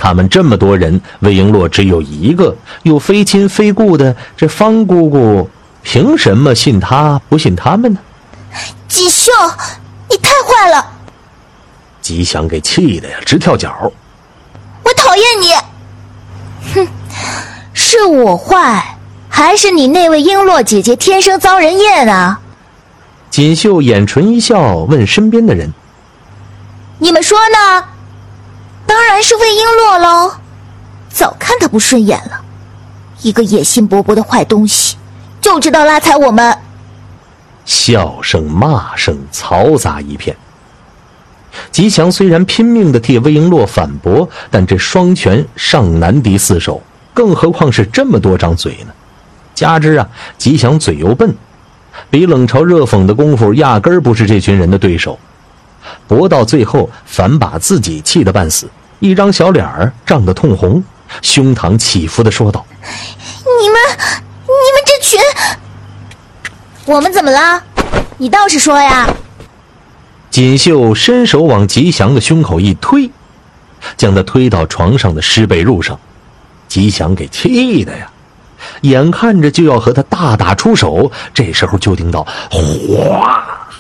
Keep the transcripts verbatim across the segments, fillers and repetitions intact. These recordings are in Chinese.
他们这么多人，魏璎珞只有一个，又非亲非故的，这方姑姑凭什么信他不信他们呢？ 锦绣，你太坏了！ 吉祥给气的呀，直跳脚。 我讨厌你！哼，是我坏，还是你那位璎珞姐姐天生遭人厌啊？ 锦绣眼唇一笑，问身边的人： 你们说呢？当然是魏璎珞喽，早看她不顺眼了，一个野心勃勃的坏东西，就知道拉踩我们。 笑声骂声嘈杂一片。吉祥虽然拼命地替魏璎珞反驳，但这双拳尚难敌四手，更何况是这么多张嘴呢？加之啊，吉祥嘴又笨，比冷嘲热讽的功夫压根儿不是这群人的对手。搏到最后，反把自己气得半死，一张小脸儿涨得通红，胸膛起伏地说道： 你们你们这群……我们怎么了？你倒是说呀！ 锦绣伸手往吉祥的胸口一推，将他推到床上的湿被褥上。吉祥给气的呀，眼看着就要和他大打出手，这时候就听到哗，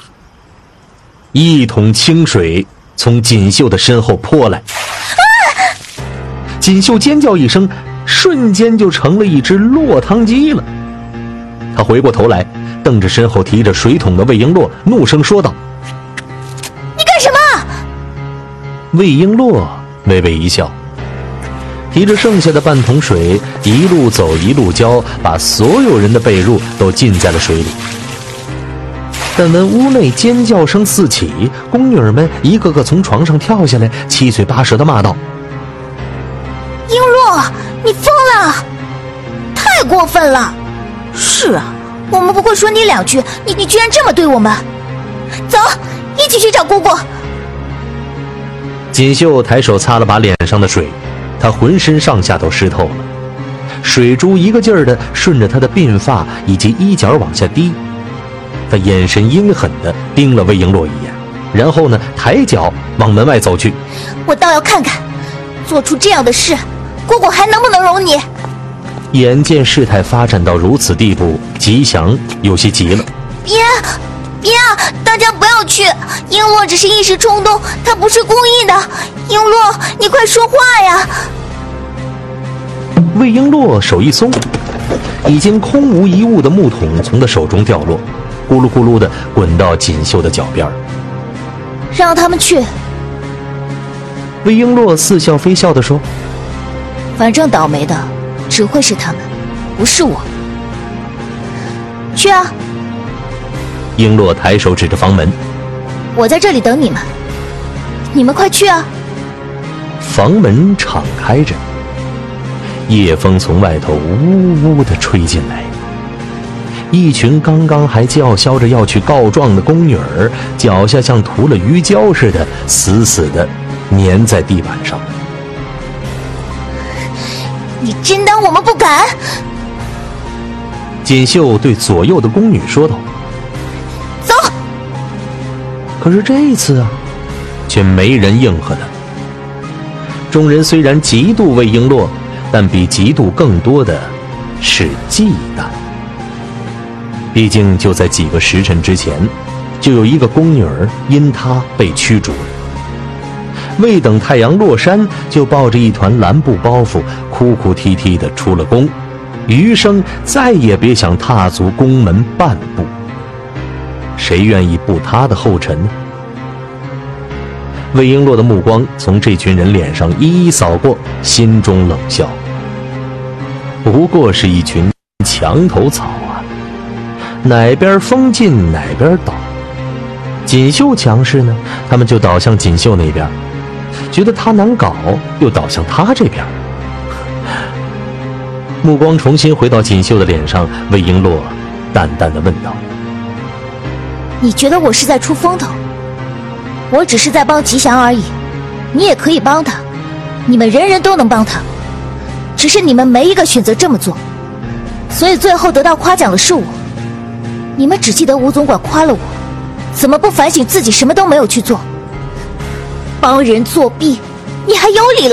一桶清水从锦绣的身后泼来。啊！锦绣尖叫一声，瞬间就成了一只落汤鸡了。他回过头来，瞪着身后提着水桶的魏璎珞，怒声说道： 你干什么？ 魏璎珞微微一笑，提着剩下的半桶水，一路走一路浇，把所有人的被褥都浸在了水里。但闻屋内尖叫声四起，宫女儿们一个个从床上跳下来，七嘴八舌地骂道： 璎珞，你疯了，太过分了！是啊，我们不过说你两句，你你居然这么对我们！走，一起去找姑姑。 锦绣抬手擦了把脸上的水，她浑身上下都湿透了，水珠一个劲儿地顺着她的鬓发以及衣角往下滴。她眼神阴狠地盯了魏璎珞一眼，然后呢，抬脚往门外走去。 我倒要看看，做出这样的事，姑姑还能不能容你？ 眼见事态发展到如此地步，吉祥有些急了。 别别，大家不要去，璎珞只是一时冲动，她不是故意的。璎珞，你快说话呀！ 魏璎珞手一松，已经空无一物的木桶从她手中掉落，咕噜咕噜地滚到锦绣的脚边。 让他们去。 魏璎珞似笑非笑地说： 反正倒霉的只会是他们，不是我。去啊！ 璎珞抬手指着房门： 我在这里等你们，你们快去啊！ 房门敞开着，夜风从外头呜呜地吹进来。一群刚刚还叫嚣着要去告状的宫女儿，脚下像涂了鱼胶似的，死死地粘在地板上。 你真当我们不敢？ 锦绣对左右的宫女说道。 走。 可是这一次啊，却没人应和他。众人虽然嫉妒魏璎珞，但比嫉妒更多的是忌惮。毕竟就在几个时辰之前，就有一个宫女儿因他被驱逐了。未等太阳落山，就抱着一团蓝布包袱，哭哭啼啼地出了宫，余生再也别想踏足宫门半步。谁愿意步他的后尘呢？魏璎珞的目光从这群人脸上一一扫过，心中冷笑：不过是一群墙头草啊，哪边风进哪边倒。锦绣强势呢，他们就倒向锦绣那边；觉得他难搞，又倒向他这边。目光重新回到锦绣的脸上，魏璎珞淡淡地问道： 你觉得我是在出风头？我只是在帮吉祥而已，你也可以帮他，你们人人都能帮他，只是你们没一个选择这么做，所以最后得到夸奖的是我。你们只记得吴总管夸了我，怎么不反省自己什么都没有去做？帮人作弊，你还有理了？